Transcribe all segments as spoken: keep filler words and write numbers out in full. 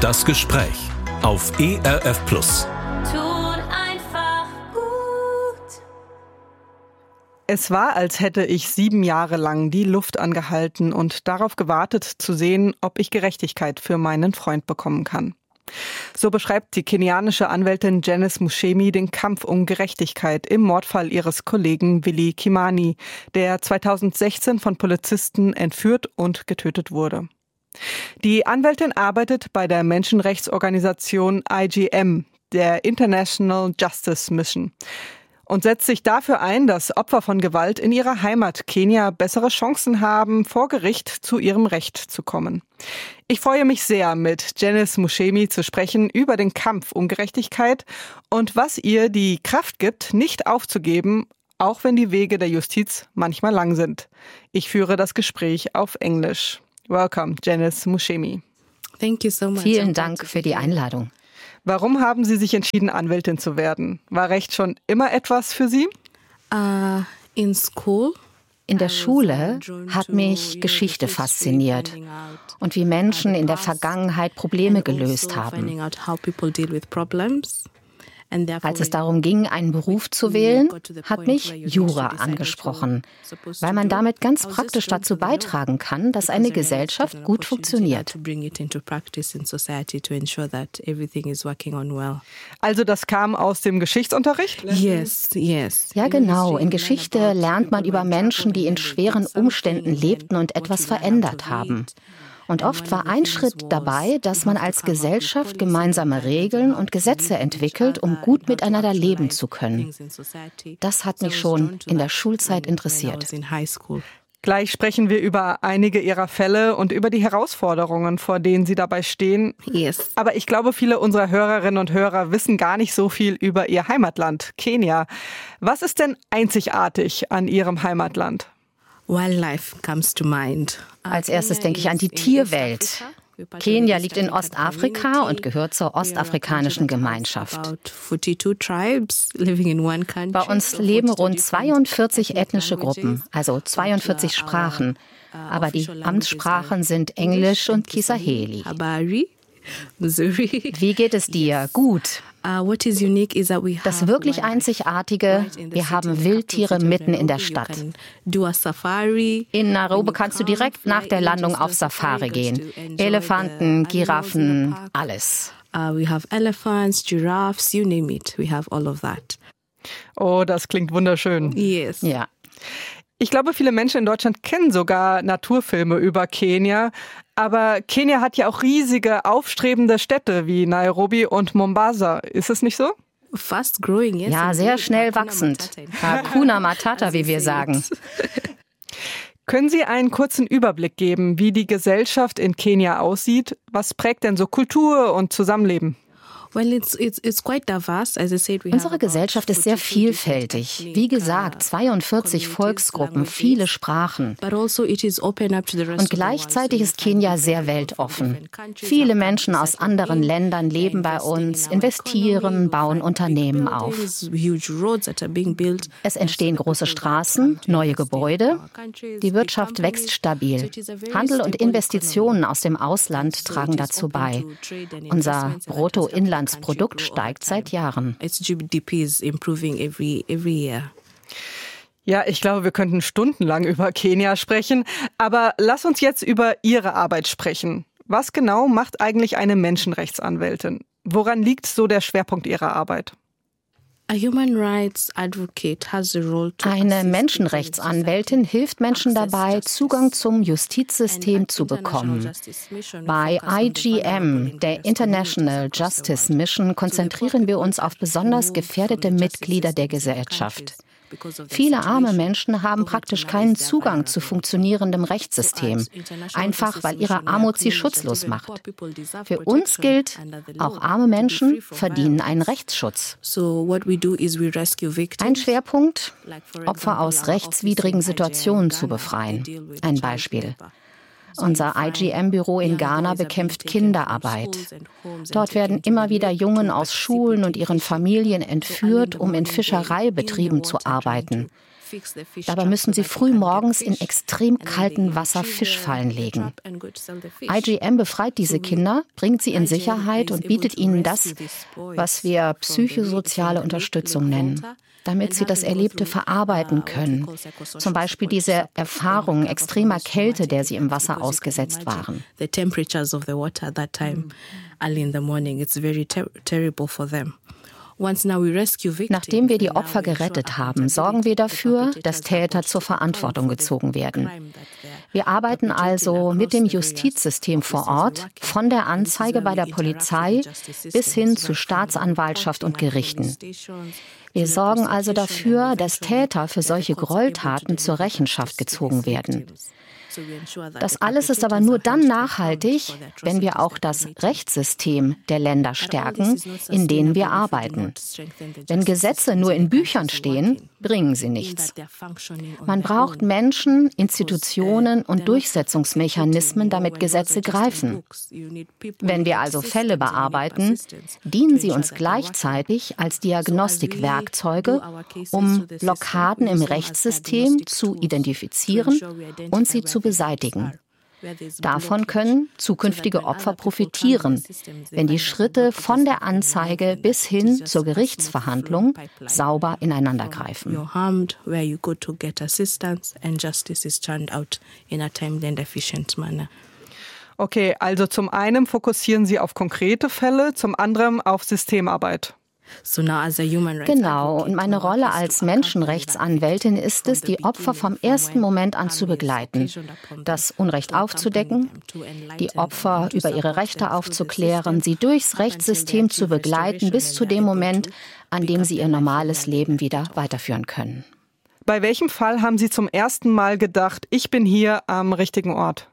Das Gespräch auf E R F Plus. Tut einfach gut. Es war, als hätte ich sieben Jahre lang die Luft angehalten und darauf gewartet zu sehen, ob ich Gerechtigkeit für meinen Freund bekommen kann. So beschreibt die kenianische Anwältin Janice Muchemi den Kampf um Gerechtigkeit im Mordfall ihres Kollegen Willy Kimani, der zweitausendsechzehn von Polizisten entführt und getötet wurde. Die Anwältin arbeitet bei der Menschenrechtsorganisation I G M, der International Justice Mission, und setzt sich dafür ein, dass Opfer von Gewalt in ihrer Heimat Kenia bessere Chancen haben, vor Gericht zu ihrem Recht zu kommen. Ich freue mich sehr, mit Janice Muchemi zu sprechen über den Kampf um Gerechtigkeit und was ihr die Kraft gibt, nicht aufzugeben, auch wenn die Wege der Justiz manchmal lang sind. Ich führe das Gespräch auf Englisch. Welcome, Janice Muchemi. Thank you so much. Vielen Dank für die Einladung. Warum haben Sie sich entschieden, Anwältin zu werden? War Recht schon immer etwas für Sie? Uh, in school. In der Schule hat mich Geschichte fasziniert und wie Menschen in der Vergangenheit Probleme gelöst haben. Als es darum ging, einen Beruf zu wählen, hat mich Jura angesprochen, weil man damit ganz praktisch dazu beitragen kann, dass eine Gesellschaft gut funktioniert. Also das kam aus dem Geschichtsunterricht? Yes, yes. Ja, genau. In Geschichte lernt man über Menschen, die in schweren Umständen lebten und etwas verändert haben. Und oft war ein Schritt dabei, dass man als Gesellschaft gemeinsame Regeln und Gesetze entwickelt, um gut miteinander leben zu können. Das hat mich schon in der Schulzeit interessiert. Gleich sprechen wir über einige Ihrer Fälle und über die Herausforderungen, vor denen Sie dabei stehen. Yes. Aber ich glaube, viele unserer Hörerinnen und Hörer wissen gar nicht so viel über Ihr Heimatland, Kenia. Was ist denn einzigartig an Ihrem Heimatland? Wildlife comes to mind. Als erstes denke ich an die Tierwelt. Kenia liegt in Ostafrika und gehört zur ostafrikanischen Gemeinschaft. Bei uns leben rund zweiundvierzig ethnische Gruppen, also zweiundvierzig Sprachen. Aber die Amtssprachen sind Englisch und Kiswahili. Wie geht es dir? Gut. Das wirklich Einzigartige, wir haben Wildtiere mitten in der Stadt. In Nairobi kannst du direkt nach der Landung auf Safari gehen. Elefanten, Giraffen, alles. Oh, das klingt wunderschön. Yes. Ja. Ich glaube, viele Menschen in Deutschland kennen sogar Naturfilme über Kenia. Aber Kenia hat ja auch riesige, aufstrebende Städte wie Nairobi und Mombasa. Ist es nicht so? Fast growing, yes. Ja, sehr schnell wachsend. Hakuna Matata, wie wir sagen. Können Sie einen kurzen Überblick geben, wie die Gesellschaft in Kenia aussieht? Was prägt denn so Kultur und Zusammenleben? Unsere Gesellschaft ist sehr vielfältig. Wie gesagt, zweiundvierzig Volksgruppen, viele Sprachen. Und gleichzeitig ist Kenia sehr weltoffen. Viele Menschen aus anderen Ländern leben bei uns, investieren, bauen Unternehmen auf. Es entstehen große Straßen, neue Gebäude. Die Wirtschaft wächst stabil. Handel und Investitionen aus dem Ausland tragen dazu bei. Unser Bruttoinland Das Produkt steigt seit Jahren. Ja, ich glaube, wir könnten stundenlang über Kenia sprechen. Aber lass uns jetzt über Ihre Arbeit sprechen. Was genau macht eigentlich eine Menschenrechtsanwältin? Woran liegt so der Schwerpunkt Ihrer Arbeit? Eine Menschenrechtsanwältin hilft Menschen dabei, Zugang zum Justizsystem zu bekommen. Bei I G M, der International Justice Mission, konzentrieren wir uns auf besonders gefährdete Mitglieder der Gesellschaft. Viele arme Menschen haben praktisch keinen Zugang zu funktionierendem Rechtssystem, einfach weil ihre Armut sie schutzlos macht. Für uns gilt, auch arme Menschen verdienen einen Rechtsschutz. Ein Schwerpunkt, Opfer aus rechtswidrigen Situationen zu befreien. Ein Beispiel. Unser I G M-Büro in Ghana bekämpft Kinderarbeit. Dort werden immer wieder Jungen aus Schulen und ihren Familien entführt, um in Fischereibetrieben zu arbeiten. Dabei müssen sie früh morgens in extrem kaltem Wasser Fischfallen legen. I G M befreit diese Kinder, bringt sie in Sicherheit und bietet ihnen das, was wir psychosoziale Unterstützung nennen, damit sie das Erlebte verarbeiten können. Zum Beispiel diese Erfahrung extremer Kälte, der sie im Wasser ausgesetzt waren. Nachdem wir die Opfer gerettet haben, sorgen wir dafür, dass Täter zur Verantwortung gezogen werden. Wir arbeiten also mit dem Justizsystem vor Ort, von der Anzeige bei der Polizei bis hin zu Staatsanwaltschaft und Gerichten. Wir sorgen also dafür, dass Täter für solche Gräueltaten zur Rechenschaft gezogen werden. Das alles ist aber nur dann nachhaltig, wenn wir auch das Rechtssystem der Länder stärken, in denen wir arbeiten. Wenn Gesetze nur in Büchern stehen, bringen sie nichts. Man braucht Menschen, Institutionen und Durchsetzungsmechanismen, damit Gesetze greifen. Wenn wir also Fälle bearbeiten, dienen sie uns gleichzeitig als Diagnostikwerkzeuge, um Blockaden im Rechtssystem zu identifizieren und sie zu beseitigen. Davon können zukünftige Opfer profitieren, wenn die Schritte von der Anzeige bis hin zur Gerichtsverhandlung sauber ineinandergreifen. Okay, also zum einen fokussieren Sie auf konkrete Fälle, zum anderen auf Systemarbeit. Genau, und meine Rolle als Menschenrechtsanwältin ist es, die Opfer vom ersten Moment an zu begleiten, das Unrecht aufzudecken, die Opfer über ihre Rechte aufzuklären, sie durchs Rechtssystem zu begleiten, bis zu dem Moment, an dem sie ihr normales Leben wieder weiterführen können. Bei welchem Fall haben Sie zum ersten Mal gedacht, ich bin hier am richtigen Ort?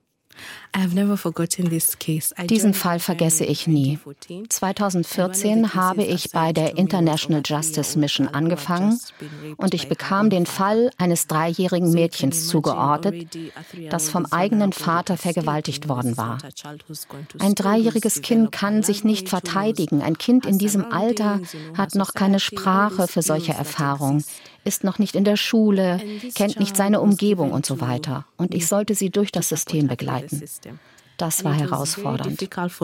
Diesen Fall vergesse ich nie. zweitausendvierzehn habe ich bei der International Justice Mission angefangen und ich bekam den Fall eines dreijährigen Mädchens zugeordnet, das vom eigenen Vater vergewaltigt worden war. Ein dreijähriges Kind kann sich nicht verteidigen. Ein Kind in diesem Alter hat noch keine Sprache für solche Erfahrungen, ist noch nicht in der Schule, kennt nicht seine Umgebung und so weiter. Und ich sollte sie durch das System begleiten. Das war herausfordernd.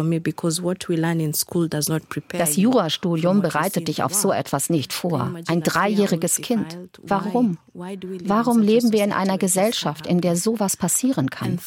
Das Jurastudium bereitet dich auf so etwas nicht vor. Ein dreijähriges Kind. Warum? Warum leben wir in einer Gesellschaft, in der sowas passieren kann?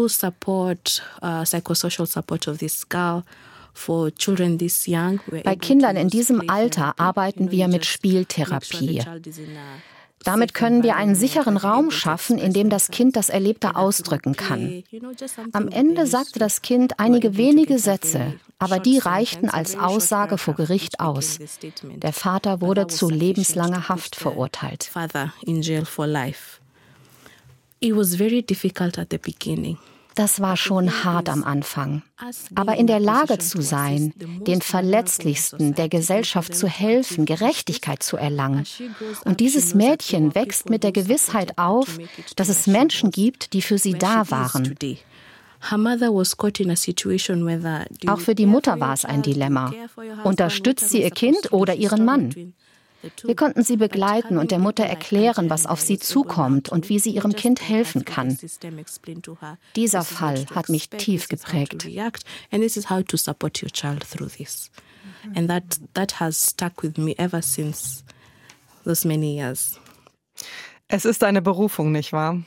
Bei Kindern in diesem Alter arbeiten wir mit Spieltherapie. Damit können wir einen sicheren Raum schaffen, in dem das Kind das Erlebte ausdrücken kann. Am Ende sagte das Kind einige wenige Sätze, aber die reichten als Aussage vor Gericht aus. Der Vater wurde zu lebenslanger Haft verurteilt. Das war schon hart am Anfang. Aber in der Lage zu sein, den Verletzlichsten der Gesellschaft zu helfen, Gerechtigkeit zu erlangen. Und dieses Mädchen wächst mit der Gewissheit auf, dass es Menschen gibt, die für sie da waren. Auch für die Mutter war es ein Dilemma. Unterstützt sie ihr Kind oder ihren Mann? Wir konnten sie begleiten und der Mutter erklären, was auf sie zukommt und wie sie ihrem Kind helfen kann. Dieser Fall hat mich tief geprägt. Es ist eine Berufung, nicht wahr?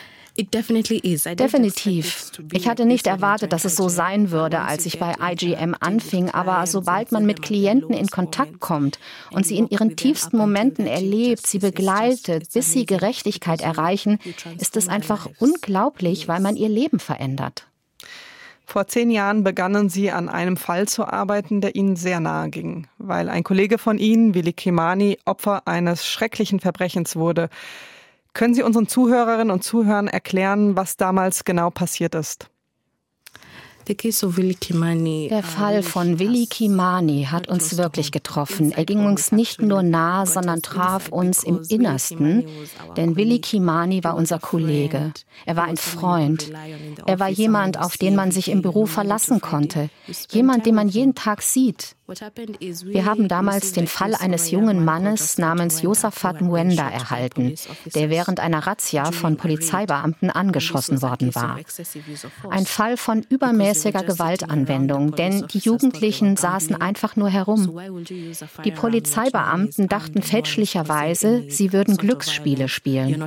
Definitiv. Ich hatte nicht erwartet, dass es so sein würde, als ich bei I G M anfing, aber sobald man mit Klienten in Kontakt kommt und sie in ihren tiefsten Momenten erlebt, sie begleitet, bis sie Gerechtigkeit erreichen, ist es einfach unglaublich, weil man ihr Leben verändert. Vor zehn Jahren begannen Sie an einem Fall zu arbeiten, der Ihnen sehr nahe ging, weil ein Kollege von Ihnen, Willi Kimani, Opfer eines schrecklichen Verbrechens wurde. Können Sie unseren Zuhörerinnen und Zuhörern erklären, was damals genau passiert ist? Der Fall von Willy Kimani hat uns wirklich getroffen. Er ging uns nicht nur nah, sondern traf uns im Innersten. Denn Willy Kimani war unser Kollege. Er war ein Freund. Er war jemand, auf den man sich im Büro verlassen konnte. Jemand, den man jeden Tag sieht. Wir haben damals den Fall eines jungen Mannes namens Josaphat Muenda erhalten, der während einer Razzia von Polizeibeamten angeschossen worden war. Ein Fall von übermäßiger Gewaltanwendung, denn die Jugendlichen saßen einfach nur herum. Die Polizeibeamten dachten fälschlicherweise, sie würden Glücksspiele spielen.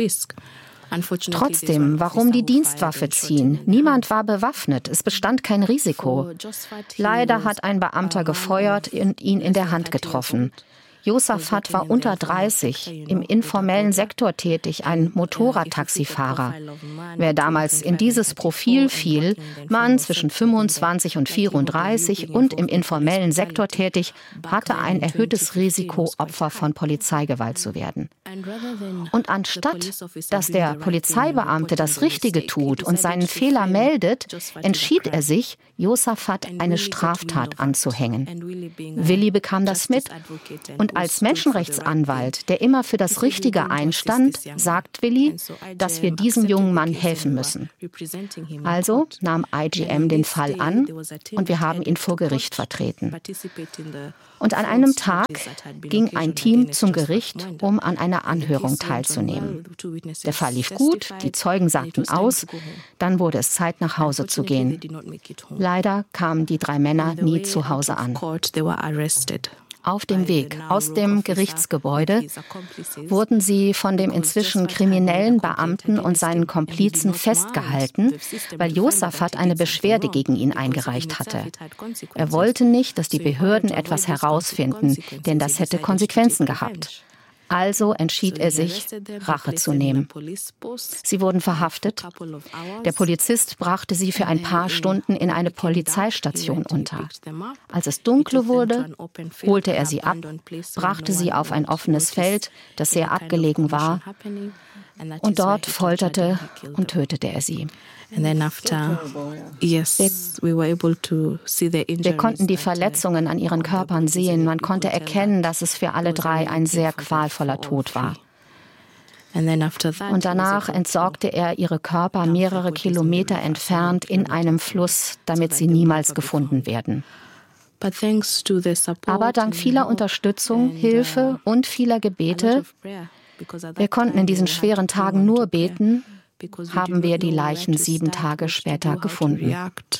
Trotzdem, warum die Dienstwaffe ziehen? Niemand war bewaffnet, es bestand kein Risiko. Leider hat ein Beamter gefeuert und ihn in der Hand getroffen. Josaphat war unter dreißig, im informellen Sektor tätig, ein Motorradtaxifahrer. Wer damals in dieses Profil fiel, Mann zwischen fünfundzwanzig und vierunddreißig und im informellen Sektor tätig, hatte ein erhöhtes Risiko, Opfer von Polizeigewalt zu werden. Und anstatt, dass der Polizeibeamte das Richtige tut und seinen Fehler meldet, entschied er sich, Josaphat eine Straftat anzuhängen. Willy bekam das mit und als Menschenrechtsanwalt, der immer für das Richtige einstand, sagt Willy, dass wir diesem jungen Mann helfen müssen. Also nahm I G M den Fall an und wir haben ihn vor Gericht vertreten. Und an einem Tag ging ein Team zum Gericht, um an einer Anhörung teilzunehmen. Der Fall lief gut, die Zeugen sagten aus, dann wurde es Zeit, nach Hause zu gehen. Leider kamen die drei Männer nie zu Hause an. Auf dem Weg aus dem Gerichtsgebäude wurden sie von dem inzwischen kriminellen Beamten und seinen Komplizen festgehalten, weil Josaphat eine Beschwerde gegen ihn eingereicht hatte. Er wollte nicht, dass die Behörden etwas herausfinden, denn das hätte Konsequenzen gehabt. Also entschied er sich, Rache zu nehmen. Sie wurden verhaftet. Der Polizist brachte sie für ein paar Stunden in eine Polizeistation unter. Als es dunkel wurde, holte er sie ab, brachte sie auf ein offenes Feld, das sehr abgelegen war, und dort folterte und tötete er sie. Wir konnten die Verletzungen an ihren Körpern sehen. Man konnte erkennen, dass es für alle drei ein sehr qualvoller Tod war. Und danach entsorgte er ihre Körper mehrere Kilometer entfernt in einem Fluss, damit sie niemals gefunden werden. Aber dank vieler Unterstützung, Hilfe und vieler Gebete, wir konnten in diesen schweren Tagen nur beten, haben wir die Leichen sieben Tage später gefunden.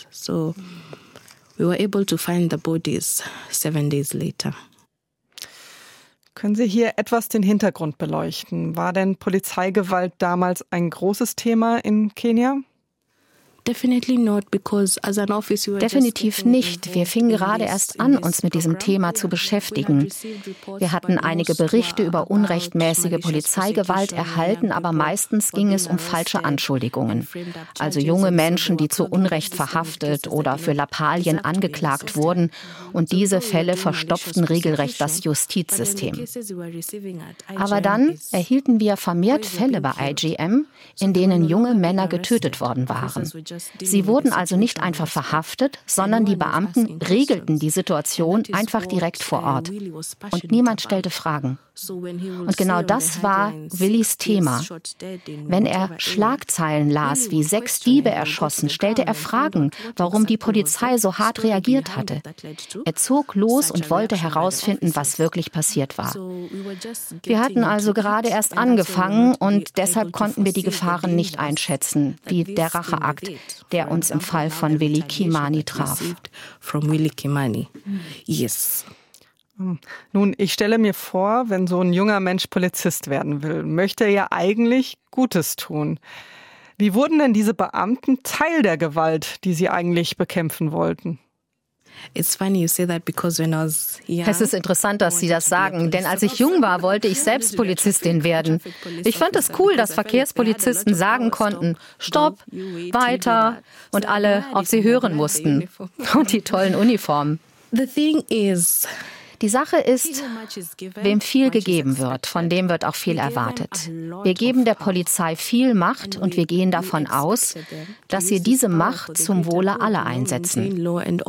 Können Sie hier etwas den Hintergrund beleuchten? War denn Polizeigewalt damals ein großes Thema in Kenia? Definitiv nicht. Wir fingen gerade erst an, uns mit diesem Thema zu beschäftigen. Wir hatten einige Berichte über unrechtmäßige Polizeigewalt erhalten, aber meistens ging es um falsche Anschuldigungen. Also junge Menschen, die zu Unrecht verhaftet oder für Lappalien angeklagt wurden. Und diese Fälle verstopften regelrecht das Justizsystem. Aber dann erhielten wir vermehrt Fälle bei I G M, in denen junge Männer getötet worden waren. Sie wurden also nicht einfach verhaftet, sondern die Beamten regelten die Situation einfach direkt vor Ort. Und niemand stellte Fragen. Und genau das war Willys Thema. Wenn er Schlagzeilen las, wie sechs Diebe erschossen, stellte er Fragen, warum die Polizei so hart reagiert hatte. Er zog los und wollte herausfinden, was wirklich passiert war. Wir hatten also gerade erst angefangen und deshalb konnten wir die Gefahren nicht einschätzen, wie der Racheakt, der uns im Fall von Willy Kimani traf. Yes. Nun, ich stelle mir vor, wenn so ein junger Mensch Polizist werden will, möchte er ja eigentlich Gutes tun. Wie wurden denn diese Beamten Teil der Gewalt, die sie eigentlich bekämpfen wollten? Es ist interessant, dass Sie das sagen, denn als ich jung war, wollte ich selbst Polizistin werden. Ich fand es cool, dass Verkehrspolizisten sagen konnten, Stopp, weiter, und alle auf sie hören mussten. Und die tollen Uniformen. Die Sache ist, wem viel gegeben wird, von dem wird auch viel erwartet. Wir geben der Polizei viel Macht und wir gehen davon aus, dass sie diese Macht zum Wohle aller einsetzen.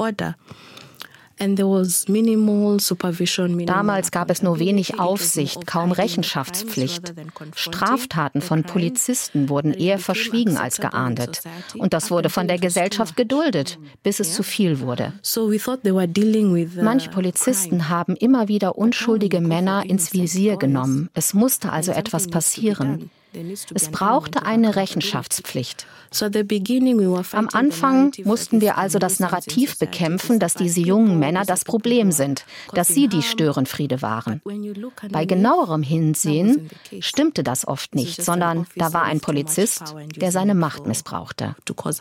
Damals gab es nur wenig Aufsicht, kaum Rechenschaftspflicht. Straftaten von Polizisten wurden eher verschwiegen als geahndet. Und das wurde von der Gesellschaft geduldet, bis es zu viel wurde. Manche Polizisten haben immer wieder unschuldige Männer ins Visier genommen. Es musste also etwas passieren. Es brauchte eine Rechenschaftspflicht. Am Anfang mussten wir also das Narrativ bekämpfen, dass diese jungen Männer das Problem sind, dass sie die Störenfriede waren. Bei genauerem Hinsehen stimmte das oft nicht, sondern da war ein Polizist, der seine Macht missbrauchte.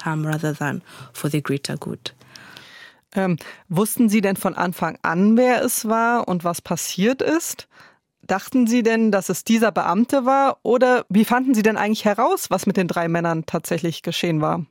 Ähm, wussten Sie denn von Anfang an, wer es war und was passiert ist? Dachten Sie denn, dass es dieser Beamte war? Oder wie fanden Sie denn eigentlich heraus, was mit den drei Männern tatsächlich geschehen war?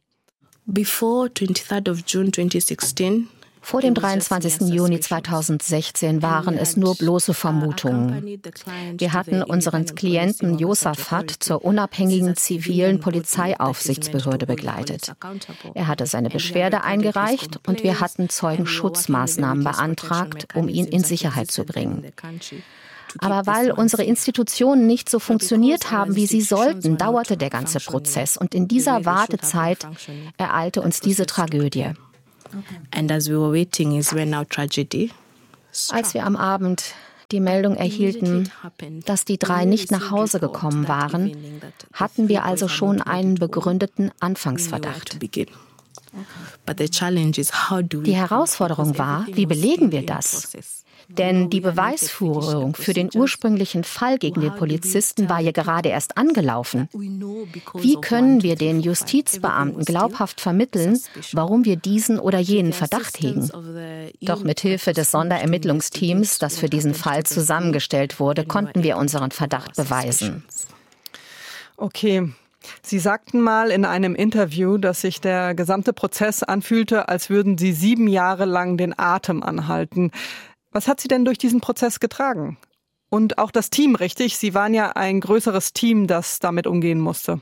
Vor dem dreiundzwanzigsten Juni zweitausendsechzehn waren es nur bloße Vermutungen. Wir hatten unseren Klienten Josaphat zur unabhängigen zivilen Polizeiaufsichtsbehörde begleitet. Er hatte seine Beschwerde eingereicht und wir hatten Zeugenschutzmaßnahmen beantragt, um ihn in Sicherheit zu bringen. Aber weil unsere Institutionen nicht so funktioniert haben, wie sie sollten, dauerte der ganze Prozess. Und in dieser Wartezeit ereilte uns diese Tragödie. Als wir am Abend die Meldung erhielten, dass die drei nicht nach Hause gekommen waren, hatten wir also schon einen begründeten Anfangsverdacht. Die Herausforderung war, wie belegen wir das? Denn die Beweisführung für den ursprünglichen Fall gegen den Polizisten war ja gerade erst angelaufen. Wie können wir den Justizbeamten glaubhaft vermitteln, warum wir diesen oder jenen Verdacht hegen? Doch mit Hilfe des Sonderermittlungsteams, das für diesen Fall zusammengestellt wurde, konnten wir unseren Verdacht beweisen. Okay. Sie sagten mal in einem Interview, dass sich der gesamte Prozess anfühlte, als würden Sie sieben Jahre lang den Atem anhalten. Was hat Sie denn durch diesen Prozess getragen? Und auch das Team, richtig? Sie waren ja ein größeres Team, das damit umgehen musste.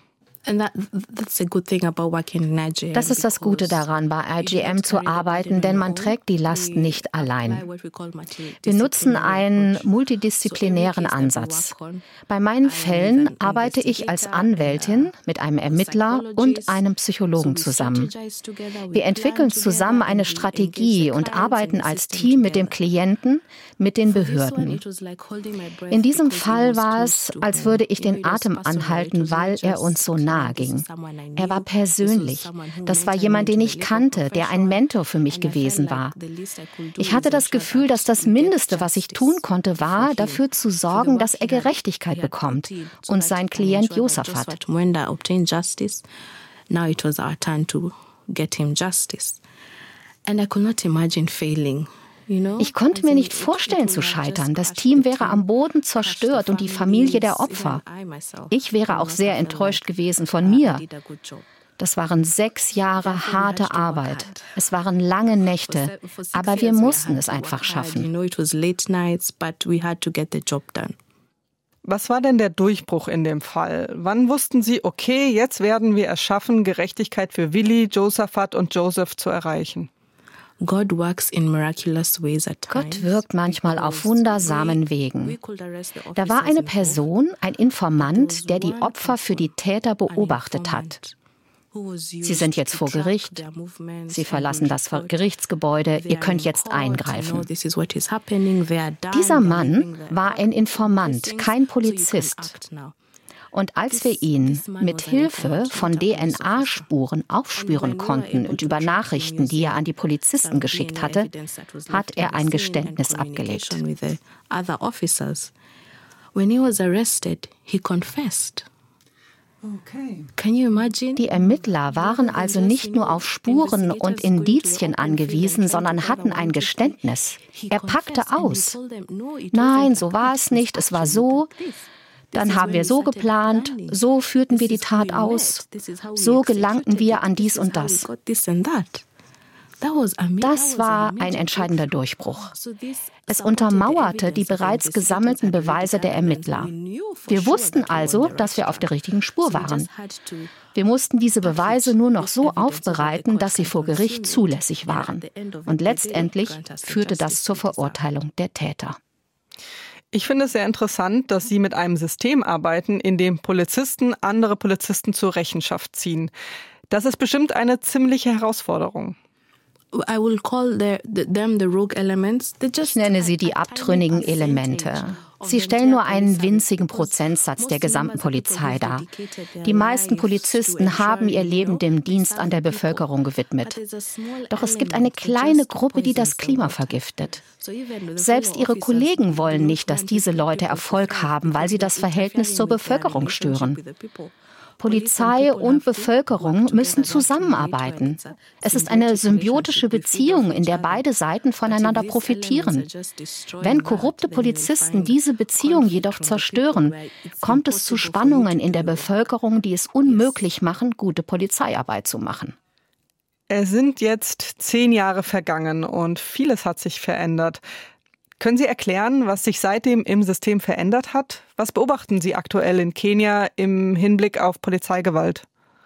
Das ist das Gute daran, bei I G M zu arbeiten, denn man trägt die Last nicht allein. Wir nutzen einen multidisziplinären Ansatz. Bei meinen Fällen arbeite ich als Anwältin mit einem Ermittler und einem Psychologen zusammen. Wir entwickeln zusammen eine Strategie und arbeiten als Team mit dem Klienten, mit den Behörden. In diesem Fall war es, als würde ich den Atem anhalten, weil er uns so nahe ging. Er war persönlich. Das war jemand, den ich kannte, der ein Mentor für mich gewesen war. Ich hatte das Gefühl, dass das Mindeste, was ich tun konnte, war, dafür zu sorgen, dass er Gerechtigkeit bekommt und sein Klient Josaphat. Now it was our turn to get him justice. And I could not imagine failing. Ich konnte mir nicht vorstellen zu scheitern. Das Team wäre am Boden zerstört und die Familie der Opfer. Ich wäre auch sehr enttäuscht gewesen von mir. Das waren sechs Jahre harte Arbeit. Es waren lange Nächte, aber wir mussten es einfach schaffen. Was war denn der Durchbruch in dem Fall? Wann wussten Sie, okay, jetzt werden wir es schaffen, Gerechtigkeit für Willi, Josaphat und Joseph zu erreichen? Gott wirkt manchmal auf wundersamen Wegen. Da war eine Person, ein Informant, der die Opfer für die Täter beobachtet hat. Sie sind jetzt vor Gericht. Sie verlassen das Gerichtsgebäude. Ihr könnt jetzt eingreifen. Dieser Mann war ein Informant, kein Polizist. Und als wir ihn mit Hilfe von D N A-Spuren aufspüren konnten und über Nachrichten, die er an die Polizisten geschickt hatte, hat er ein Geständnis abgelegt. Die Ermittler waren also nicht nur auf Spuren und Indizien angewiesen, sondern hatten ein Geständnis. Er packte aus. Nein, so war es nicht, es war so. Dann haben wir so geplant, so führten wir die Tat aus, so gelangten wir an dies und das. Das war ein entscheidender Durchbruch. Es untermauerte die bereits gesammelten Beweise der Ermittler. Wir wussten also, dass wir auf der richtigen Spur waren. Wir mussten diese Beweise nur noch so aufbereiten, dass sie vor Gericht zulässig waren. Und letztendlich führte das zur Verurteilung der Täter. Ich finde es sehr interessant, dass Sie mit einem System arbeiten, in dem Polizisten andere Polizisten zur Rechenschaft ziehen. Das ist bestimmt eine ziemliche Herausforderung. Ich nenne sie die abtrünnigen Elemente. Sie stellen nur einen winzigen Prozentsatz der gesamten Polizei dar. Die meisten Polizisten haben ihr Leben dem Dienst an der Bevölkerung gewidmet. Doch es gibt eine kleine Gruppe, die das Klima vergiftet. Selbst ihre Kollegen wollen nicht, dass diese Leute Erfolg haben, weil sie das Verhältnis zur Bevölkerung stören. Polizei und Bevölkerung müssen zusammenarbeiten. Es ist eine symbiotische Beziehung, in der beide Seiten voneinander profitieren. Wenn korrupte Polizisten diese Beziehung jedoch zerstören, kommt es zu Spannungen in der Bevölkerung, die es unmöglich machen, gute Polizeiarbeit zu machen. Es sind jetzt zehn Jahre vergangen und vieles hat sich verändert. Können Sie erklären, was sich seitdem im System verändert hat? Was beobachten Sie aktuell in Kenia im Hinblick auf Polizeigewalt?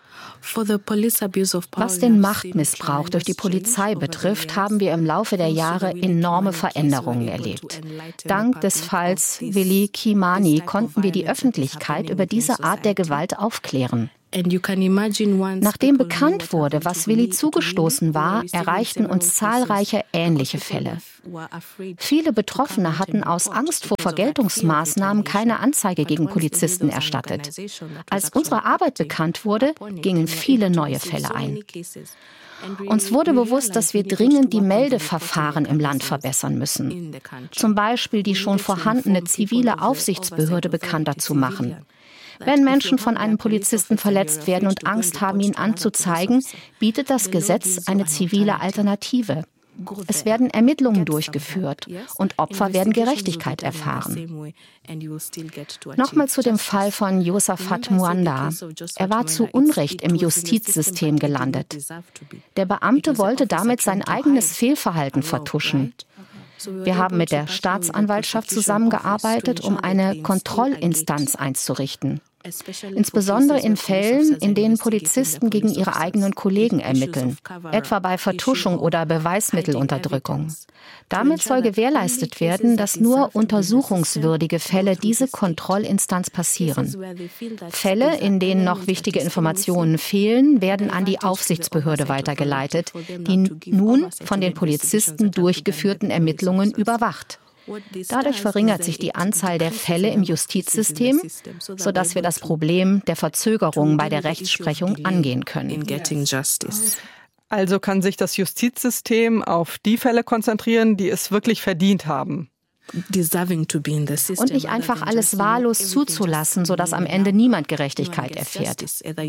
Was den Machtmissbrauch durch die Polizei betrifft, haben wir im Laufe der Jahre enorme Veränderungen erlebt. Dank des Falls Willy Kimani konnten wir die Öffentlichkeit über diese Art der Gewalt aufklären. Nachdem bekannt wurde, was Willy zugestoßen war, erreichten uns zahlreiche ähnliche Fälle. Viele Betroffene hatten aus Angst vor Vergeltungsmaßnahmen keine Anzeige gegen Polizisten erstattet. Als unsere Arbeit bekannt wurde, gingen viele neue Fälle ein. Uns wurde bewusst, dass wir dringend die Meldeverfahren im Land verbessern müssen. Zum Beispiel die schon vorhandene zivile Aufsichtsbehörde bekannter zu machen. Wenn Menschen von einem Polizisten verletzt werden und Angst haben, ihn anzuzeigen, bietet das Gesetz eine zivile Alternative. Es werden Ermittlungen durchgeführt und Opfer werden Gerechtigkeit erfahren. Nochmal zu dem Fall von Josaphat Muanda. Er war zu Unrecht im Justizsystem gelandet. Der Beamte wollte damit sein eigenes Fehlverhalten vertuschen. Wir haben mit der Staatsanwaltschaft zusammengearbeitet, um eine Kontrollinstanz einzurichten. Insbesondere in Fällen, in denen Polizisten gegen ihre eigenen Kollegen ermitteln, etwa bei Vertuschung oder Beweismittelunterdrückung. Damit soll gewährleistet werden, dass nur untersuchungswürdige Fälle diese Kontrollinstanz passieren. Fälle, in denen noch wichtige Informationen fehlen, werden an die Aufsichtsbehörde weitergeleitet, die nun von den Polizisten durchgeführten Ermittlungen überwacht. Dadurch verringert sich die Anzahl der Fälle im Justizsystem, sodass wir das Problem der Verzögerung bei der Rechtsprechung angehen können. Also kann sich das Justizsystem auf die Fälle konzentrieren, die es wirklich verdient haben. Und nicht einfach alles wahllos zuzulassen, sodass am Ende niemand Gerechtigkeit erfährt.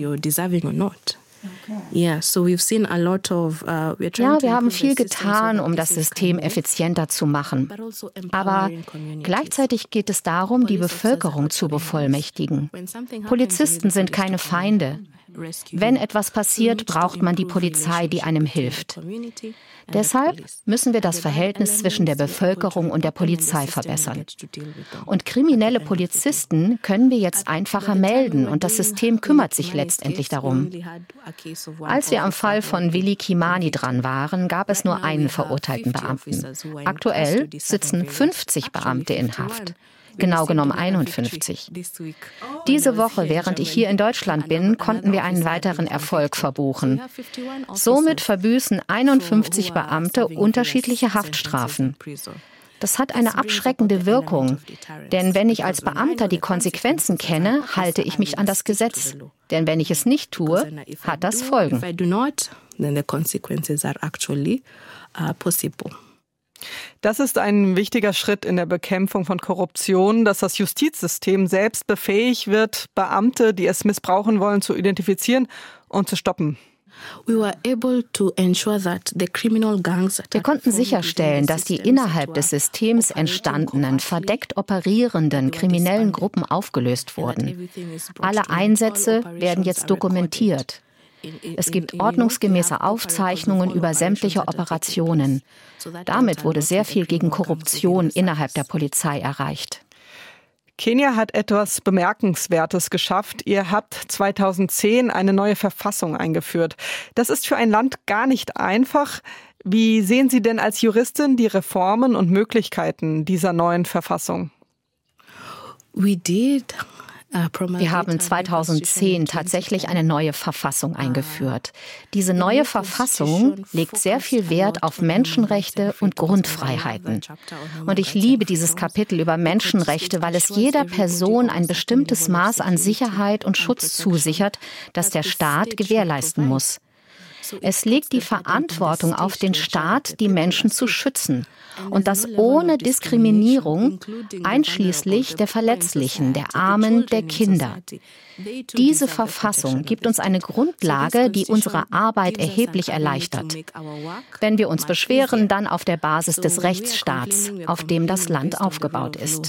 Ja, wir haben viel getan, um das System effizienter zu machen. Aber gleichzeitig geht es darum, die Bevölkerung zu bevollmächtigen. Polizisten sind keine Feinde. Wenn etwas passiert, braucht man die Polizei, die einem hilft. Deshalb müssen wir das Verhältnis zwischen der Bevölkerung und der Polizei verbessern. Und kriminelle Polizisten können wir jetzt einfacher melden und das System kümmert sich letztendlich darum. Als wir am Fall von Willy Kimani dran waren, gab es nur einen verurteilten Beamten. Aktuell sitzen fünfzig Beamte in Haft. Genau genommen einundfünfzig. Diese Woche, während ich hier in Deutschland bin, konnten wir einen weiteren Erfolg verbuchen. Somit verbüßen einundfünfzig Beamte unterschiedliche Haftstrafen. Das hat eine abschreckende Wirkung, denn wenn ich als Beamter die Konsequenzen kenne, halte ich mich an das Gesetz. Denn wenn ich es nicht tue, hat das Folgen. Das ist ein wichtiger Schritt in der Bekämpfung von Korruption, dass das Justizsystem selbst befähigt wird, Beamte, die es missbrauchen wollen, zu identifizieren und zu stoppen. Wir konnten sicherstellen, dass die innerhalb des Systems entstandenen, verdeckt operierenden kriminellen Gruppen aufgelöst wurden. Alle Einsätze werden jetzt dokumentiert. Es gibt ordnungsgemäße Aufzeichnungen über sämtliche Operationen. Damit wurde sehr viel gegen Korruption innerhalb der Polizei erreicht. Kenia hat etwas Bemerkenswertes geschafft. Ihr habt zweitausendzehn eine neue Verfassung eingeführt. Das ist für ein Land gar nicht einfach. Wie sehen Sie denn als Juristin die Reformen und Möglichkeiten dieser neuen Verfassung? We did. Wir haben zweitaudzehn tatsächlich eine neue Verfassung eingeführt. Diese neue Verfassung legt sehr viel Wert auf Menschenrechte und Grundfreiheiten. Und ich liebe dieses Kapitel über Menschenrechte, weil es jeder Person ein bestimmtes Maß an Sicherheit und Schutz zusichert, das der Staat gewährleisten muss. Es legt die Verantwortung auf den Staat, die Menschen zu schützen. Und das ohne Diskriminierung, einschließlich der Verletzlichen, der Armen, der Kinder. Diese Verfassung gibt uns eine Grundlage, die unsere Arbeit erheblich erleichtert. Wenn wir uns beschweren, dann auf der Basis des Rechtsstaats, auf dem das Land aufgebaut ist.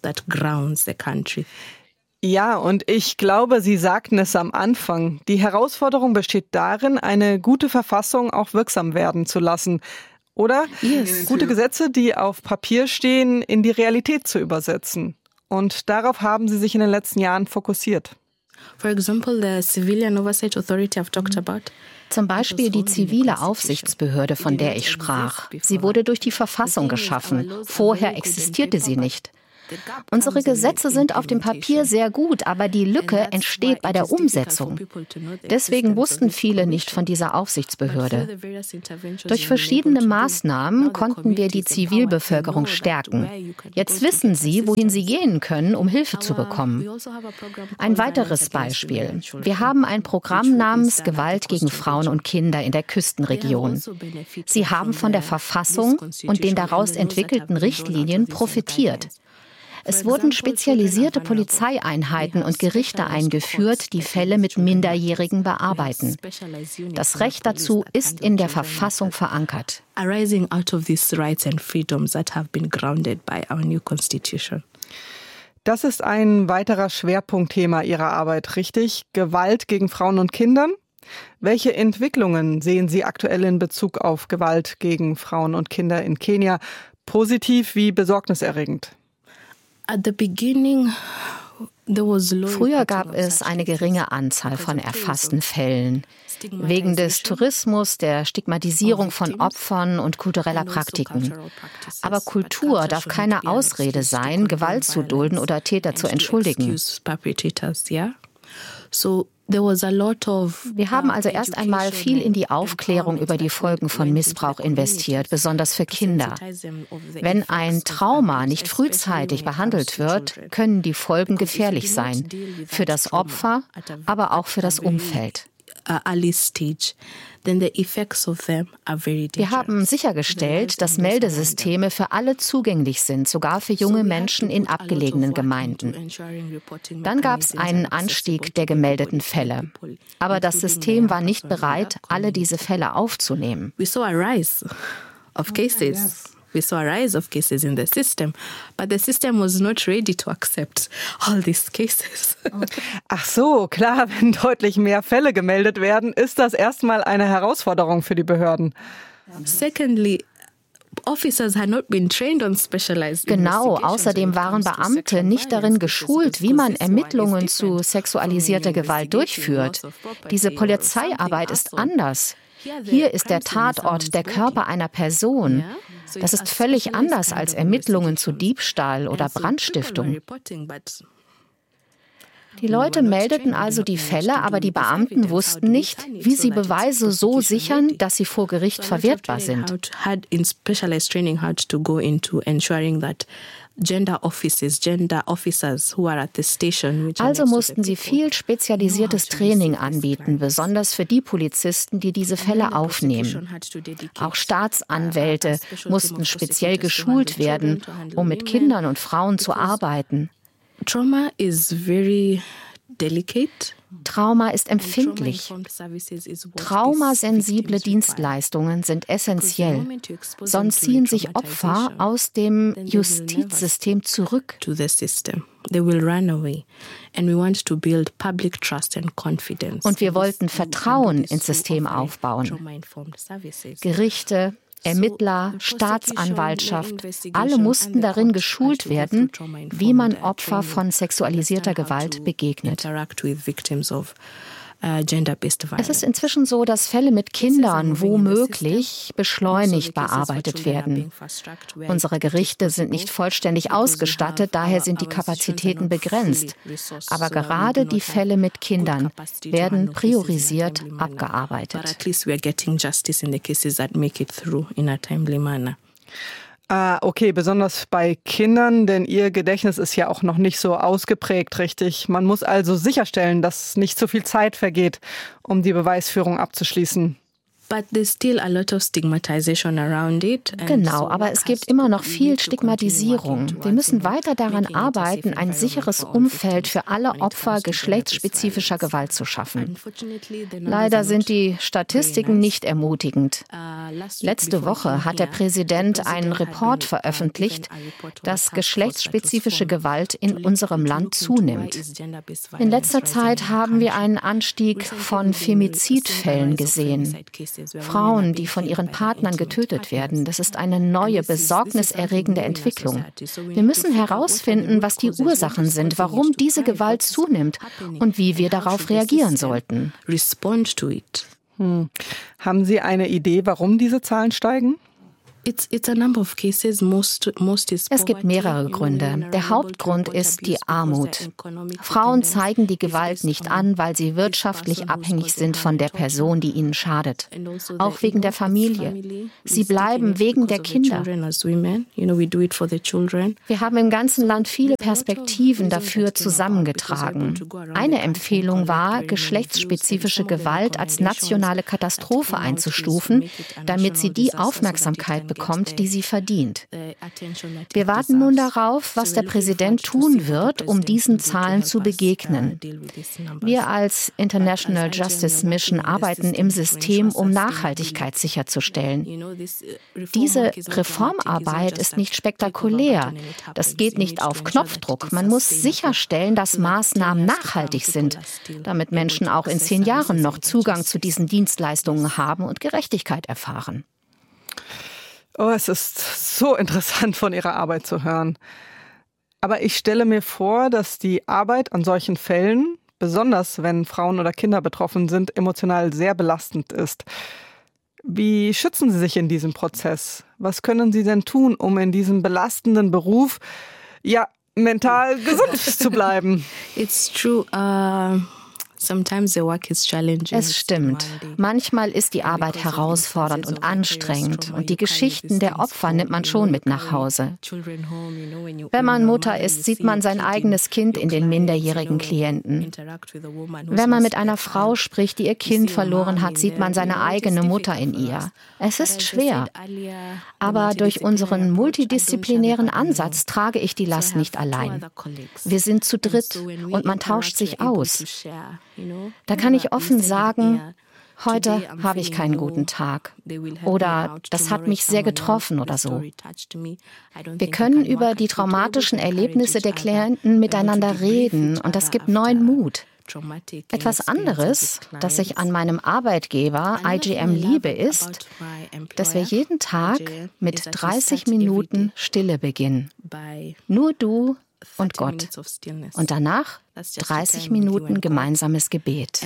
Ja, und ich glaube, Sie sagten es am Anfang. Die Herausforderung besteht darin, eine gute Verfassung auch wirksam werden zu lassen. Oder yes. gute Gesetze, die auf Papier stehen, in die Realität zu übersetzen. Und darauf haben Sie sich in den letzten Jahren fokussiert. For example, the Civilian Oversight Authority I've talked about. Zum Beispiel die zivile Aufsichtsbehörde, von der ich sprach. Sie wurde durch die Verfassung geschaffen. Vorher existierte sie nicht. Unsere Gesetze sind auf dem Papier sehr gut, aber die Lücke entsteht bei der Umsetzung. Deswegen wussten viele nicht von dieser Aufsichtsbehörde. Durch verschiedene Maßnahmen konnten wir die Zivilbevölkerung stärken. Jetzt wissen sie, wohin sie gehen können, um Hilfe zu bekommen. Ein weiteres Beispiel. Wir haben ein Programm namens Gewalt gegen Frauen und Kinder in der Küstenregion. Sie haben von der Verfassung und den daraus entwickelten Richtlinien profitiert. Es wurden spezialisierte Polizeieinheiten und Gerichte eingeführt, die Fälle mit Minderjährigen bearbeiten. Das Recht dazu ist in der Verfassung verankert. Arising out of these rights and freedoms that have been grounded by our new constitution. Das ist ein weiterer Schwerpunktthema Ihrer Arbeit, richtig? Gewalt gegen Frauen und Kindern? Welche Entwicklungen sehen Sie aktuell in Bezug auf Gewalt gegen Frauen und Kinder in Kenia, positiv wie besorgniserregend? Früher gab es eine geringe Anzahl von erfassten Fällen. Wegen des Tourismus, der Stigmatisierung von Opfern und kultureller Praktiken. Aber Kultur darf keine Ausrede sein, Gewalt zu dulden oder Täter zu entschuldigen. Wir haben also erst einmal viel in die Aufklärung über die Folgen von Missbrauch investiert, besonders für Kinder. Wenn ein Trauma nicht frühzeitig behandelt wird, können die Folgen gefährlich sein, für das Opfer, aber auch für das Umfeld. Wir haben sichergestellt, dass Meldesysteme für alle zugänglich sind, sogar für junge Menschen in abgelegenen Gemeinden. Dann gab es einen Anstieg der gemeldeten Fälle. Aber das System war nicht bereit, alle diese Fälle aufzunehmen. We saw a rise of cases. We saw a rise of cases in the system, but the system was not ready to accept all these cases. Ach so, klar, wenn deutlich mehr Fälle gemeldet werden, ist das erstmal eine Herausforderung für die Behörden. Secondly, officers had not been trained on specialized Genau, außerdem waren Beamte nicht darin geschult, wie man Ermittlungen zu sexualisierter Gewalt durchführt. Diese Polizeiarbeit ist anders. Hier ist der Tatort der Körper einer Person. Das ist völlig anders als Ermittlungen zu Diebstahl oder Brandstiftung. Die Leute meldeten also die Fälle, aber die Beamten wussten nicht, wie sie Beweise so sichern, dass sie vor Gericht verwertbar sind. Also mussten sie viel spezialisiertes Training anbieten, besonders für die Polizisten, die diese Fälle aufnehmen. Auch Staatsanwälte mussten speziell geschult werden, um mit Kindern und Frauen zu arbeiten. Trauma is very delicate. Trauma ist empfindlich. Traumasensible Dienstleistungen sind essentiell. Sonst ziehen sich Opfer aus dem Justizsystem zurück. they will run away. And we want to build public trust and confidence. Und wir wollten Vertrauen ins System aufbauen. Gerichte, Ermittler, Staatsanwaltschaft, alle mussten darin geschult werden, wie man Opfer von sexualisierter Gewalt begegnet. Es ist inzwischen so, dass Fälle mit Kindern womöglich beschleunigt bearbeitet werden. Unsere Gerichte sind nicht vollständig ausgestattet, daher sind die Kapazitäten begrenzt. Aber gerade die Fälle mit Kindern werden priorisiert abgearbeitet. Ah, okay, besonders bei Kindern, denn ihr Gedächtnis ist ja auch noch nicht so ausgeprägt, richtig? Man muss also sicherstellen, dass nicht so viel Zeit vergeht, um die Beweisführung abzuschließen. Genau, aber es gibt immer noch viel Stigmatisierung. Wir müssen weiter daran arbeiten, ein sicheres Umfeld für alle Opfer geschlechtsspezifischer Gewalt zu schaffen. Leider sind die Statistiken nicht ermutigend. Letzte Woche hat der Präsident einen Report veröffentlicht, dass geschlechtsspezifische Gewalt in unserem Land zunimmt. In letzter Zeit haben wir einen Anstieg von Femizidfällen gesehen. Frauen, die von ihren Partnern getötet werden, das ist eine neue, besorgniserregende Entwicklung. Wir müssen herausfinden, was die Ursachen sind, warum diese Gewalt zunimmt und wie wir darauf reagieren sollten. Hm. Haben Sie eine Idee, warum diese Zahlen steigen? Es gibt mehrere Gründe. Der Hauptgrund ist die Armut. Frauen zeigen die Gewalt nicht an, weil sie wirtschaftlich abhängig sind von der Person, die ihnen schadet. Auch wegen der Familie. Sie bleiben wegen der Kinder. Wir haben im ganzen Land viele Perspektiven dafür zusammengetragen. Eine Empfehlung war, geschlechtsspezifische Gewalt als nationale Katastrophe einzustufen, damit sie die Aufmerksamkeit bekommt, bekommt, die sie verdient. Wir warten nun darauf, was der Präsident tun wird, um diesen Zahlen zu begegnen. Wir als International Justice Mission arbeiten im System, um Nachhaltigkeit sicherzustellen. Diese Reformarbeit ist nicht spektakulär. Das geht nicht auf Knopfdruck. Man muss sicherstellen, dass Maßnahmen nachhaltig sind, damit Menschen auch in zehn Jahren noch Zugang zu diesen Dienstleistungen haben und Gerechtigkeit erfahren. Oh, es ist so interessant, von Ihrer Arbeit zu hören. Aber ich stelle mir vor, dass die Arbeit an solchen Fällen, besonders wenn Frauen oder Kinder betroffen sind, emotional sehr belastend ist. Wie schützen Sie sich in diesem Prozess? Was können Sie denn tun, um in diesem belastenden Beruf, ja, mental gesund zu bleiben? It's true. Uh Es stimmt. Manchmal ist die Arbeit herausfordernd und anstrengend und die Geschichten der Opfer nimmt man schon mit nach Hause. Wenn man Mutter ist, sieht man sein eigenes Kind in den minderjährigen Klienten. Wenn man mit einer Frau spricht, die ihr Kind verloren hat, sieht man seine eigene Mutter in ihr. Es ist schwer. Aber durch unseren multidisziplinären Ansatz trage ich die Last nicht allein. Wir sind zu dritt und man tauscht sich aus. Da kann ich offen sagen, heute habe ich keinen guten Tag oder das hat mich sehr getroffen oder so. Wir können über die traumatischen Erlebnisse der Klienten miteinander reden und das gibt neuen Mut. Etwas anderes, das ich an meinem Arbeitgeber I G M liebe, ist, dass wir jeden Tag mit dreißig Minuten Stille beginnen. Nur du und Gott. Und danach dreißig Minuten gemeinsames Gebet.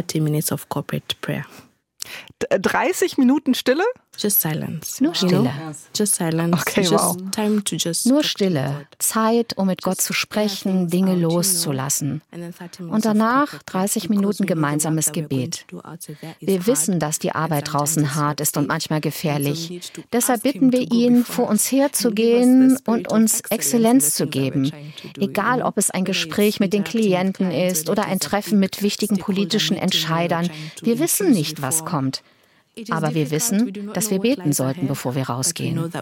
dreißig Minuten Stille? Just silence. Nur Stille. You know? Just silence. Okay, just wow. time to just Nur Stille. Zeit, um mit Gott zu sprechen, Dinge loszulassen. Und danach dreißig Minuten gemeinsames Gebet. Wir wissen, dass die Arbeit draußen hart ist und manchmal gefährlich. Deshalb bitten wir ihn, vor uns herzugehen und uns Exzellenz zu geben. Egal, ob es ein Gespräch mit den Klienten ist oder ein Treffen mit wichtigen politischen Entscheidern. Wir wissen nicht, was kommt. Aber wir wissen, dass wir beten sollten, bevor wir rausgehen.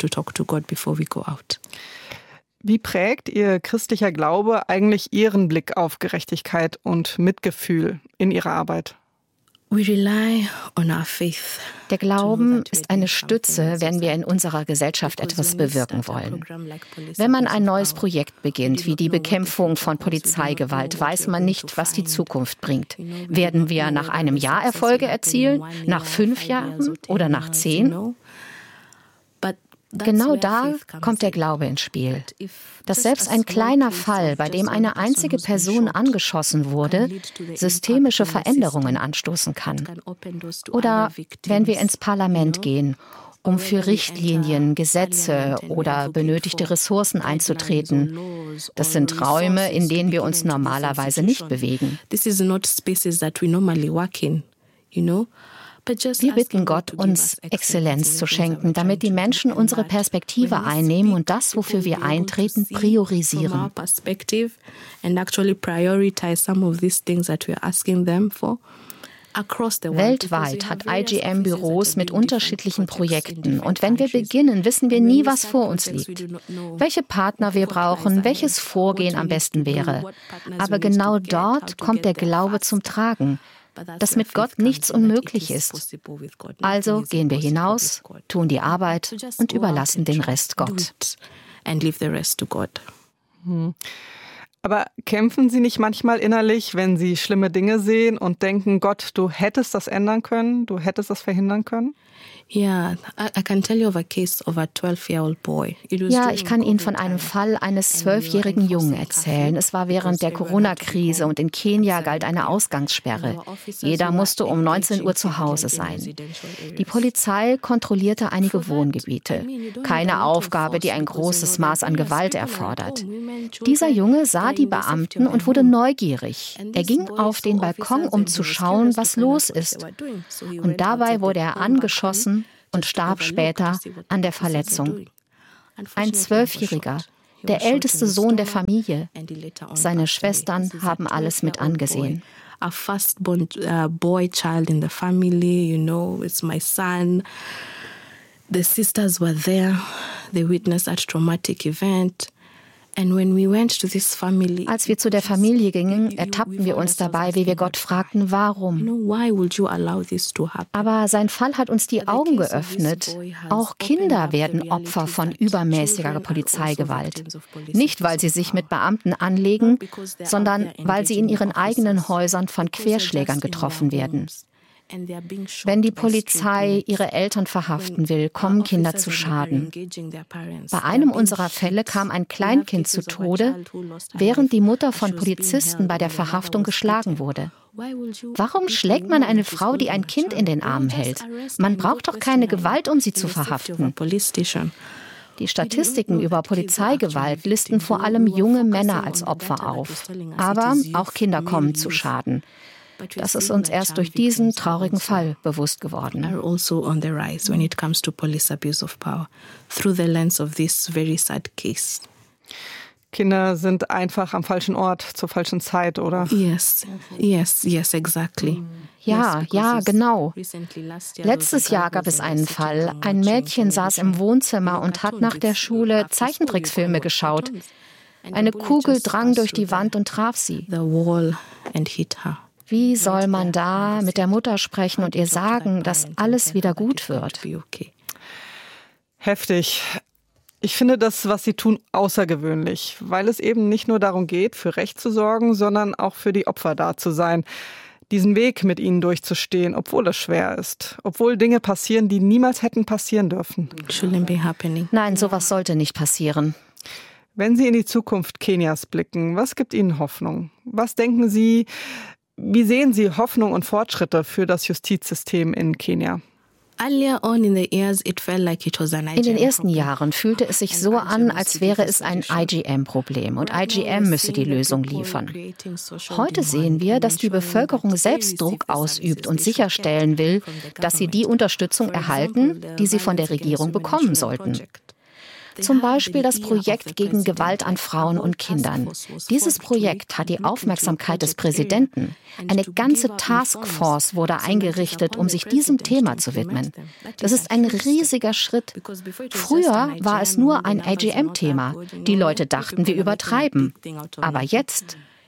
Wie prägt Ihr christlicher Glaube eigentlich Ihren Blick auf Gerechtigkeit und Mitgefühl in Ihrer Arbeit? Der Glauben ist eine Stütze, wenn wir in unserer Gesellschaft etwas bewirken wollen. Wenn man ein neues Projekt beginnt, wie die Bekämpfung von Polizeigewalt, weiß man nicht, was die Zukunft bringt. Werden wir nach einem Jahr Erfolge erzielen, nach fünf Jahren oder nach zehn? Genau da kommt der Glaube ins Spiel, dass selbst ein kleiner Fall, bei dem eine einzige Person angeschossen wurde, systemische Veränderungen anstoßen kann. Oder wenn wir ins Parlament gehen, um für Richtlinien, Gesetze oder benötigte Ressourcen einzutreten. Das sind Räume, in denen wir uns normalerweise nicht bewegen. Wir bitten Gott, uns Exzellenz zu schenken, damit die Menschen unsere Perspektive einnehmen und das, wofür wir eintreten, priorisieren. Weltweit hat I G M Büros mit unterschiedlichen Projekten und wenn wir beginnen, wissen wir nie, was vor uns liegt. Welche Partner wir brauchen, welches Vorgehen am besten wäre. Aber genau dort kommt der Glaube zum Tragen, dass mit Gott nichts unmöglich ist. Also gehen wir hinaus, tun die Arbeit und überlassen den Rest Gott. Hm. Aber kämpfen Sie nicht manchmal innerlich, wenn Sie schlimme Dinge sehen und denken, Gott, du hättest das ändern können, du hättest das verhindern können? Ja, ich kann Ihnen von einem Fall eines zwölfjährigen Jungen erzählen. Es war während der Corona-Krise und in Kenia galt eine Ausgangssperre. Jeder musste um neunzehn Uhr zu Hause sein. Die Polizei kontrollierte einige Wohngebiete. Keine Aufgabe, die ein großes Maß an Gewalt erfordert. Dieser Junge sah die Beamten und wurde neugierig. Er ging auf den Balkon, um zu schauen, was los ist. Und dabei wurde er angeschossen und starb später an der Verletzung. Ein Zwölfjähriger, der älteste Sohn der Familie. Seine Schwestern haben alles mit angesehen. A firstborn uh, boy child in the family, you know, it's my son. The sisters were there. They witnessed that traumatic event. Als wir zu der Familie gingen, ertappten wir uns dabei, wie wir Gott fragten, warum. Aber sein Fall hat uns die Augen geöffnet. Auch Kinder werden Opfer von übermäßiger Polizeigewalt. Nicht, weil sie sich mit Beamten anlegen, sondern weil sie in ihren eigenen Häusern von Querschlägern getroffen werden. Wenn die Polizei ihre Eltern verhaften will, kommen Kinder zu Schaden. Bei einem unserer Fälle kam ein Kleinkind zu Tode, während die Mutter von Polizisten bei der Verhaftung geschlagen wurde. Warum schlägt man eine Frau, die ein Kind in den Armen hält? Man braucht doch keine Gewalt, um sie zu verhaften. Die Statistiken über Polizeigewalt listen vor allem junge Männer als Opfer auf. Aber auch Kinder kommen zu Schaden. Das ist uns erst durch diesen traurigen Fall bewusst geworden. Kinder sind einfach am falschen Ort zur falschen Zeit, oder? Yes, yes, yes, exactly. Ja, ja, genau. Letztes Jahr gab es einen Fall. Ein Mädchen saß im Wohnzimmer und hat nach der Schule Zeichentricksfilme geschaut. Eine Kugel drang durch die Wand und traf sie. Wie soll man da mit der Mutter sprechen und ihr sagen, dass alles wieder gut wird? Heftig. Ich finde das, was Sie tun, außergewöhnlich, weil es eben nicht nur darum geht, für Recht zu sorgen, sondern auch für die Opfer da zu sein. Diesen Weg mit ihnen durchzustehen, obwohl es schwer ist. Obwohl Dinge passieren, die niemals hätten passieren dürfen. Nein, sowas sollte nicht passieren. Wenn Sie in die Zukunft Kenias blicken, was gibt Ihnen Hoffnung? Was denken Sie, wie sehen Sie Hoffnung und Fortschritte für das Justizsystem in Kenia? In den ersten Jahren fühlte es sich so an, als wäre es ein I G M-Problem und I G M müsse die Lösung liefern. Heute sehen wir, dass die Bevölkerung selbst Druck ausübt und sicherstellen will, dass sie die Unterstützung erhalten, die sie von der Regierung bekommen sollten. Zum Beispiel das Projekt gegen Gewalt an Frauen und Kindern. Dieses Projekt hat die Aufmerksamkeit des Präsidenten. Eine ganze Taskforce wurde eingerichtet, um sich diesem Thema zu widmen. Das ist ein riesiger Schritt. Früher war es nur ein I G M-Thema. Die Leute dachten, wir übertreiben. Aber jetzt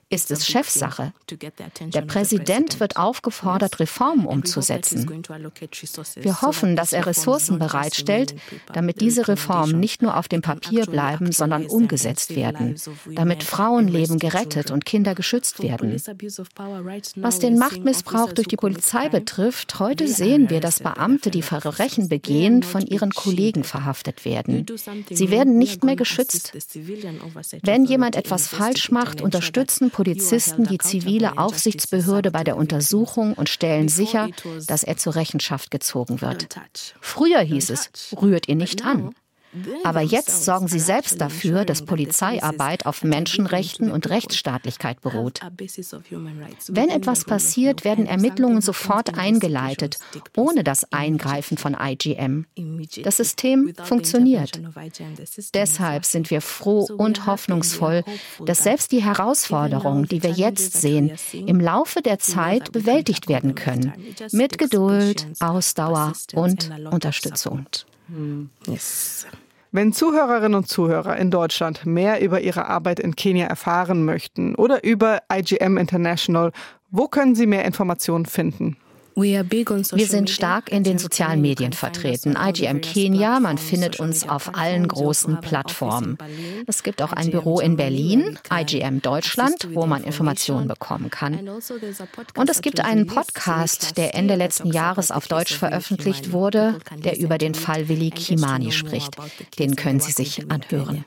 ist es Chefsache. Der Präsident wird aufgefordert, Reformen umzusetzen. Wir hoffen, dass er Ressourcen bereitstellt, damit diese Reformen nicht nur auf dem Papier bleiben, sondern umgesetzt werden, damit Frauenleben gerettet und Kinder geschützt werden. Was den Machtmissbrauch durch die Polizei betrifft, heute sehen wir, dass Beamte, die Verbrechen begehen, von ihren Kollegen verhaftet werden. Sie werden nicht mehr geschützt. Wenn jemand etwas falsch macht, unterstützen Polizisten die zivile Aufsichtsbehörde bei der Untersuchung und stellen sicher, dass er zur Rechenschaft gezogen wird. Früher hieß es, rührt ihr nicht an. Aber jetzt sorgen sie selbst dafür, dass Polizeiarbeit auf Menschenrechten und Rechtsstaatlichkeit beruht. Wenn etwas passiert, werden Ermittlungen sofort eingeleitet, ohne das Eingreifen von I G M. Das System funktioniert. Deshalb sind wir froh und hoffnungsvoll, dass selbst die Herausforderungen, die wir jetzt sehen, im Laufe der Zeit bewältigt werden können. Mit Geduld, Ausdauer und Unterstützung. Yes. Wenn Zuhörerinnen und Zuhörer in Deutschland mehr über ihre Arbeit in Kenia erfahren möchten oder über I G M International, wo können sie mehr Informationen finden? Wir sind stark in den sozialen Medien vertreten. I G M Kenia, man findet uns auf allen großen Plattformen. Es gibt auch ein Büro in Berlin, I G M Deutschland, wo man Informationen bekommen kann. Und es gibt einen Podcast, der Ende letzten Jahres auf Deutsch veröffentlicht wurde, der über den Fall Willy Kimani spricht. Den können Sie sich anhören.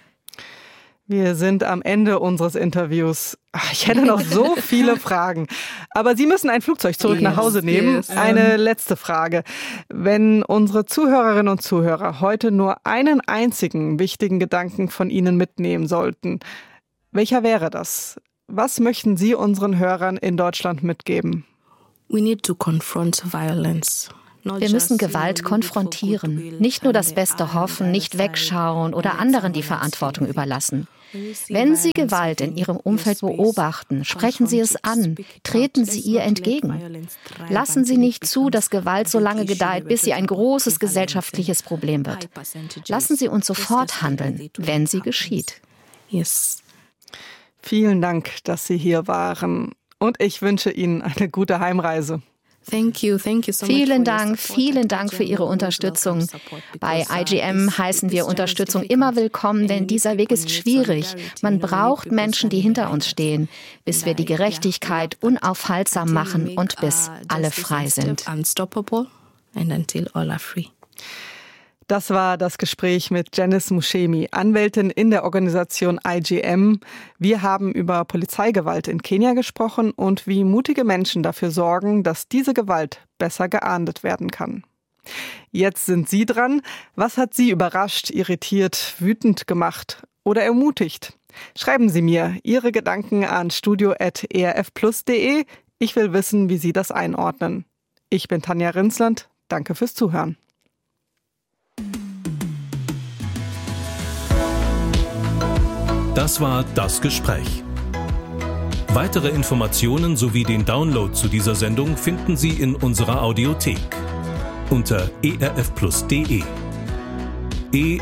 Wir sind am Ende unseres Interviews. Ich hätte noch so viele Fragen. Aber Sie müssen ein Flugzeug zurück yes, nach Hause nehmen. Yes. Eine letzte Frage. Wenn unsere Zuhörerinnen und Zuhörer heute nur einen einzigen wichtigen Gedanken von Ihnen mitnehmen sollten, welcher wäre das? Was möchten Sie unseren Hörern in Deutschland mitgeben? We need to confront violence. Wir müssen Gewalt konfrontieren, nicht nur das Beste hoffen, nicht wegschauen oder anderen die Verantwortung überlassen. Wenn Sie Gewalt in Ihrem Umfeld beobachten, sprechen Sie es an, treten Sie ihr entgegen. Lassen Sie nicht zu, dass Gewalt so lange gedeiht, bis sie ein großes gesellschaftliches Problem wird. Lassen Sie uns sofort handeln, wenn sie geschieht. Yes. Vielen Dank, dass Sie hier waren. Und ich wünsche Ihnen eine gute Heimreise. Thank you, thank you so vielen Dank, vielen Dank für Ihre Unterstützung. Bei I G M heißen wir Unterstützung immer willkommen, denn dieser Weg ist schwierig. Man braucht Menschen, die hinter uns stehen, bis wir die Gerechtigkeit unaufhaltsam machen und bis alle frei sind. Das war das Gespräch mit Janice Muchemi, Anwältin in der Organisation I G M. Wir haben über Polizeigewalt in Kenia gesprochen und wie mutige Menschen dafür sorgen, dass diese Gewalt besser geahndet werden kann. Jetzt sind Sie dran. Was hat Sie überrascht, irritiert, wütend gemacht oder ermutigt? Schreiben Sie mir Ihre Gedanken an studio at e r f plus punkt d e. Ich will wissen, wie Sie das einordnen. Ich bin Tanja Rinsland. Danke fürs Zuhören. Das war Das Gespräch. Weitere Informationen sowie den Download zu dieser Sendung finden Sie in unserer Audiothek unter e r f plus punkt d e. E